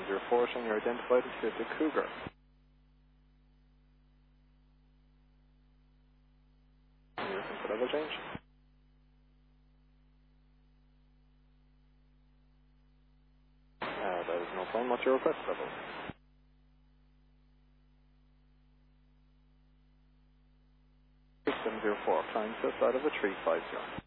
704, showing you're identified as the Cougar. You're looking for level change? That is no problem. What's your request level? 704, climb to the side of a 350.